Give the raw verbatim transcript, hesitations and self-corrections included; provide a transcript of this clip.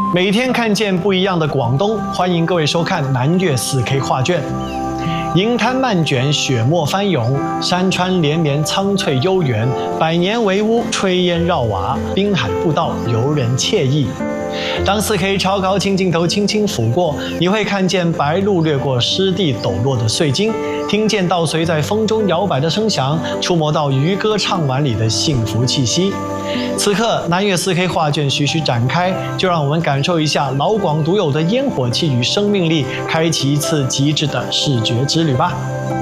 每天看见不一样的广东，欢迎各位收看南粤 四K 画卷。银滩漫卷，雪沫翻涌；山川连绵，苍翠悠远。百年围屋，炊烟绕瓦；滨海步道，游人惬意。当 四K 超高清镜头轻轻抚过，你会看见白鹭掠过湿地抖落的碎金，听见稻穗在风中摇摆的声响，触摸到渔歌唱晚里的幸福气息。此刻，南粤 四K 画卷徐徐展开，就让我们感受一下老广独有的烟火气与生命力，开启一次极致的视觉之旅吧。